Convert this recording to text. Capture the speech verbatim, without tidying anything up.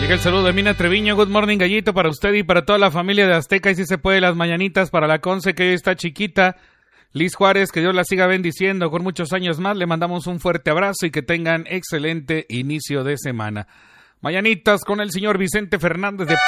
Llega el saludo de Mina Treviño. Good morning, Gallito, para usted y para toda la familia de Azteca. Y si se puede, las mañanitas para la Conce, que hoy está chiquita. Liz Juárez, que Dios la siga bendiciendo con muchos años más. Le mandamos un fuerte abrazo y que tengan excelente inicio de semana. Mañanitas con el señor Vicente Fernández de